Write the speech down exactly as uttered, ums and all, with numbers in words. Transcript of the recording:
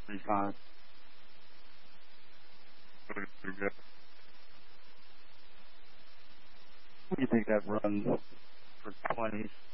thirty-five. What do you think that runs for twenties?